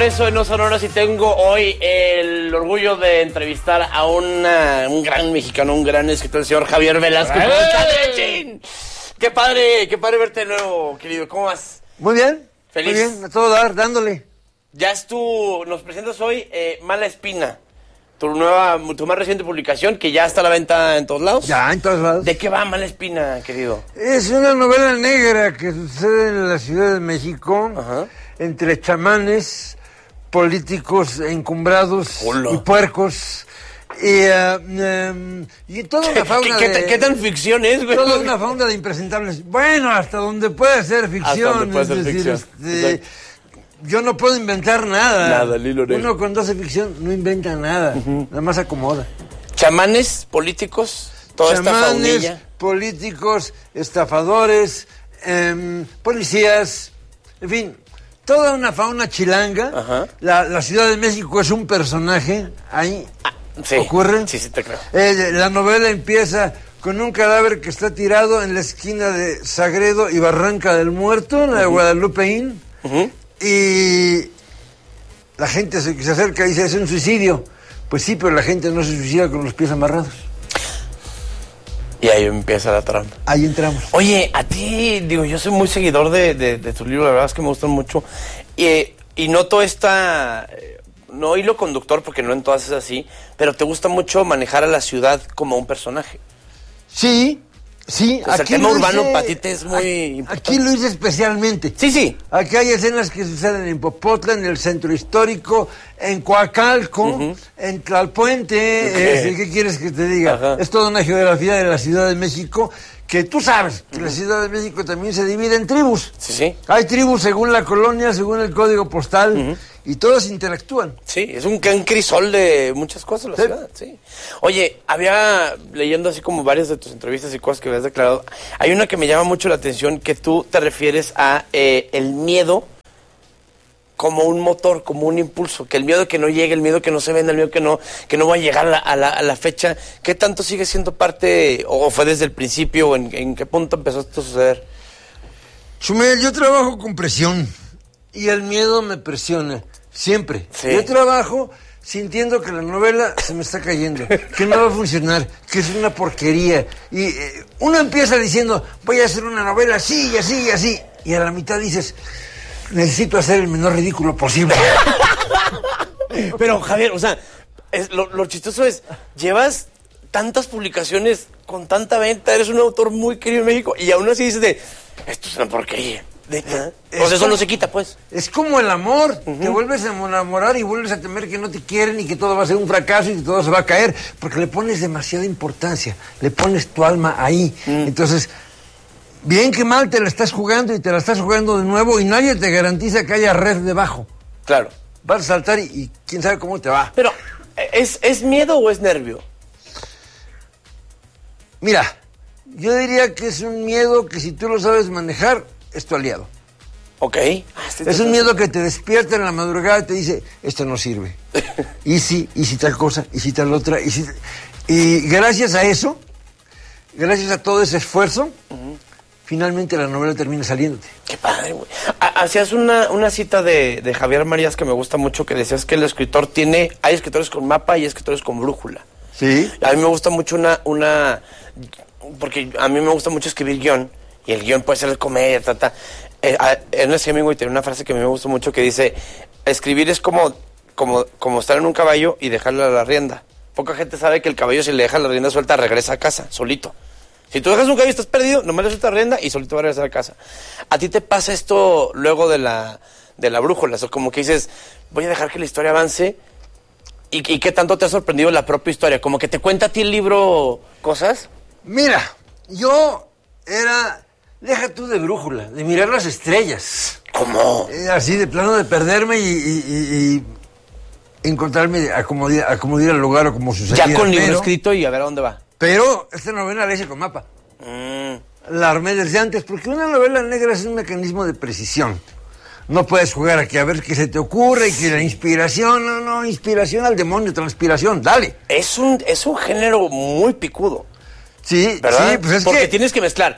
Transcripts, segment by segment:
regreso en No Sonoras y tengo hoy el orgullo de entrevistar a un gran mexicano, un gran escritor, el señor Javier Velasco. ¡Qué padre verte de nuevo, querido! ¿Cómo vas? Muy bien. ¿Feliz? Muy bien, a todo dar, dándole. Ya nos presentas hoy Mala Espina, tu más reciente publicación, que ya está a la venta en todos lados. Ya, en todos lados. ¿De qué va Mala Espina, querido? Es una novela negra que sucede en la Ciudad de México, Ajá. entre chamanes, políticos encumbrados Hola. y puercos. Y toda una fauna ¿Qué tan ficción es, güey? Toda una fauna de impresentables. Bueno, hasta donde puede ser ficción. Hasta donde puede ser ficción. Yo no puedo inventar nada. Nada, Lilo Negro. Uno cuando hace ficción no inventa nada, nada más acomoda. Chamanes, políticos, toda esta faunilla. Políticos, estafadores, policías, en fin, toda una fauna chilanga. Ajá. La Ciudad de México es un personaje ahí. Sí, ¿Ocurre? Sí, te creo. La novela empieza con un cadáver que está tirado en la esquina de Sagredo y Barranca del Muerto, en la de Guadalupeín. Y la gente se acerca y dice, es un suicidio. Pues sí, pero la gente no se suicida con los pies amarrados. Y ahí empieza la trama. Ahí entramos. Oye, a ti, yo soy muy seguidor de tu libro, la verdad es que me gustan mucho. Y noto no hilo conductor, porque no en todas es así, pero te gusta mucho manejar a la ciudad como un personaje. Sí. O sea, el tema urbano para ti te es muy importante. Aquí lo hice especialmente. Sí. Aquí hay escenas que suceden en Popotla, en el centro histórico, en Coacalco, en Tlalpuente. ¿Qué quieres que te diga? Ajá. Es toda una geografía de la Ciudad de México, que tú sabes que la Ciudad de México también se divide en tribus. Sí. Hay tribus según la colonia, según el código postal, y todos interactúan. Sí, es un crisol de muchas cosas la ciudad, sí. Oye, leyendo así como varias de tus entrevistas y cosas que habías declarado, hay una que me llama mucho la atención, que tú te refieres a el miedo como un motor, como un impulso, que el miedo que no llegue, el miedo que no se venda, el miedo que no va a llegar a la fecha. ¿Qué tanto sigue siendo parte, o fue desde el principio, o en qué punto empezó esto a suceder? Chumel, yo trabajo con presión y el miedo me presiona, siempre. Sí. Yo trabajo sintiendo que la novela se me está cayendo, que no va a funcionar, que es una porquería. Y uno empieza diciendo, voy a hacer una novela así y así y así, y a la mitad dices, necesito hacer el menor ridículo posible. Pero, Javier, o sea, lo chistoso es, llevas tantas publicaciones con tanta venta, eres un autor muy querido en México, y aún así dices esto es una porquería. O sea, eso no se quita, pues. Es como el amor, te vuelves a enamorar y vuelves a temer que no te quieren y que todo va a ser un fracaso y que todo se va a caer, porque le pones demasiada importancia, le pones tu alma ahí. Entonces, bien que mal te la estás jugando y te la estás jugando de nuevo y nadie te garantiza que haya red debajo. Claro. Vas a saltar y quién sabe cómo te va. Pero, ¿es miedo o es nervio? Mira, yo diría que es un miedo que si tú lo sabes manejar, es tu aliado. Ok. Es un miedo que te despierta en la madrugada y te dice, esto no sirve. Y si tal cosa, y si tal otra, y gracias a eso, gracias a todo ese esfuerzo, finalmente la novela termina saliéndote. Qué padre, güey. Hacías una cita de Javier Marías que me gusta mucho, que decías que el escritor hay escritores con mapa y escritores con brújula. Sí. A mí me gusta mucho porque a mí me gusta mucho escribir guión, y el guión puede ser de comedia, Ernest Hemingway tiene una frase que a mí me gusta mucho que dice, escribir es como estar en un caballo y dejarle a la rienda. Poca gente sabe que el caballo, si le deja la rienda suelta, regresa a casa, solito. Si tú dejas un caballo y estás perdido, nomás le sueltas la rienda y solito va a regresar a casa. ¿A ti te pasa esto luego de la brújula? O sea, como que dices, voy a dejar que la historia avance. ¿Y qué tanto te ha sorprendido la propia historia? ¿Como que te cuenta a ti el libro cosas? Mira, yo deja tú de brújula, de mirar las estrellas. ¿Cómo? Así de plano de perderme y encontrarme, acudir al lugar o como sucedía. Ya con libro escrito y a ver a dónde va. Pero esta novela la hice con mapa. La armé desde antes, porque una novela negra es un mecanismo de precisión. No puedes jugar aquí a ver qué se te ocurre y que la inspiración, no, inspiración al demonio, transpiración, dale. Es un género muy picudo. Sí, ¿verdad? sí, pues es porque que tienes que mezclar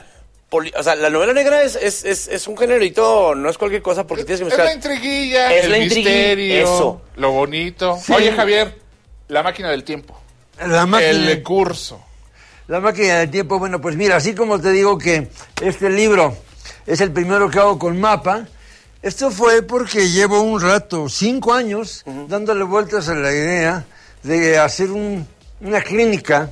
o sea, la novela negra es un génerito, no es cualquier cosa porque tienes que buscar. Es la intriguilla, Es el la intriguilla, misterio, eso. lo bonito. Sí. Oye, Javier, La máquina del tiempo. El curso. La máquina del tiempo, bueno, pues mira, así como te digo que este libro es el primero que hago con Mapa, esto fue porque llevo un rato, 5 años, dándole vueltas a la idea de hacer una clínica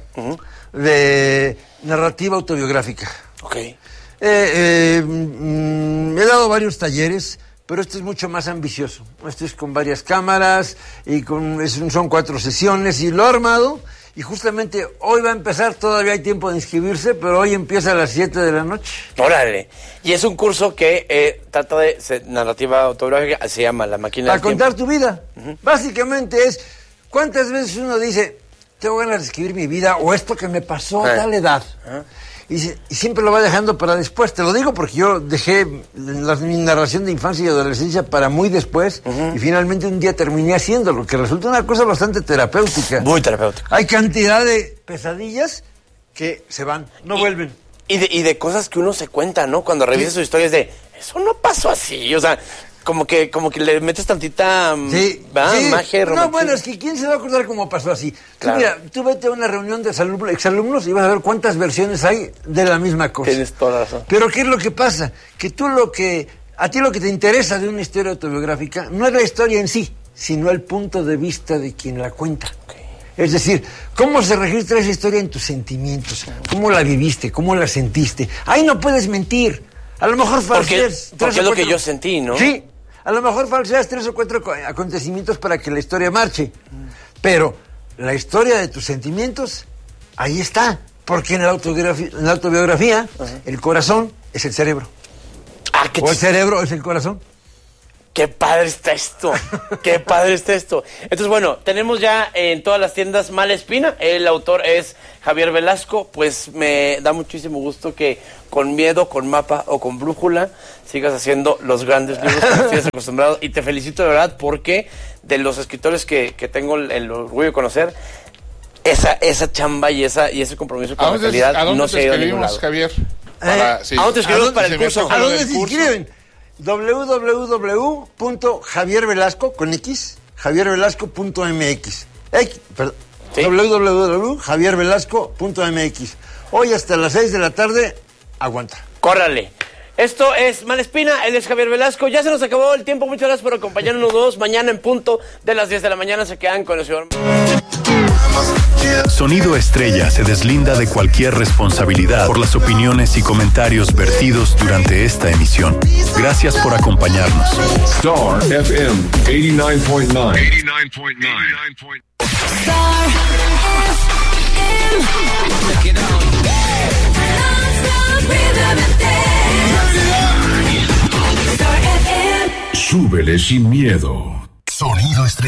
de narrativa autobiográfica. Ok. He dado varios talleres, pero este es mucho más ambicioso. Este es con varias cámaras y son 4 sesiones y lo he armado. Y justamente hoy va a empezar, todavía hay tiempo de inscribirse, pero hoy empieza a las 7 de la noche. Órale. Y es un curso que trata de narrativa autobiográfica, se llama La máquina del tiempo. A contar tu vida. Básicamente es, ¿cuántas veces uno dice, tengo ganas de escribir mi vida o esto que me pasó a tal edad? Y siempre lo va dejando para después. Te lo digo porque yo dejé mi narración de infancia y adolescencia para muy después y finalmente un día terminé haciéndolo, que resulta una cosa bastante terapéutica. Muy terapéutica. Hay cantidad de pesadillas que se van, no vuelven. Y de cosas que uno se cuenta, ¿no? Cuando revisas sus historias de, eso no pasó así, o sea, como que le metes tantita magia y romanticismo. No, bueno, es que ¿quién se va a acordar cómo pasó así? Claro. Tú vete a una reunión de exalumnos y vas a ver cuántas versiones hay de la misma cosa. Tienes toda la razón. Pero ¿qué es lo que pasa? Que a ti lo que te interesa de una historia autobiográfica no es la historia en sí, sino el punto de vista de quien la cuenta. Okay. Es decir, cómo se registra esa historia en tus sentimientos, cómo la viviste, cómo la sentiste. Ahí no puedes mentir. A lo mejor falseas porque es lo que yo sentí, ¿no? Sí. A lo mejor falseas 3 o 4 acontecimientos para que la historia marche. Pero la historia de tus sentimientos, ahí está. Porque en la autobiografía, el corazón es el cerebro. O el cerebro es el corazón. ¡Qué padre está esto! ¡Qué padre está esto! Entonces, bueno, tenemos ya en todas las tiendas Mala Espina. El autor es Javier Velasco. Pues me da muchísimo gusto que con Miedo, con Mapa o con Brújula sigas haciendo los grandes libros que estés acostumbrado. Y te felicito de verdad porque de los escritores que tengo el orgullo de conocer, esa chamba y ese compromiso con la calidad no se ha ido a ningún lado. Javier? ¿A dónde te escribimos para el curso? ¿A dónde se inscriben? www.javiervelasco con X, javiervelasco.mx. ¿Sí? www.javiervelasco.mx. Hoy hasta las 6 de la tarde, aguanta. Córrale. Esto es Mala Espina, él es Javier Velasco. Ya se nos acabó el tiempo, muchas gracias por acompañarnos todos. Mañana en punto de las 10 de la mañana se quedan con el señor. Sonido Estrella se deslinda de cualquier responsabilidad por las opiniones y comentarios vertidos durante esta emisión. Gracias por acompañarnos. Star FM 89.9. Star FM. Súbele sin miedo. Sonido Estrella.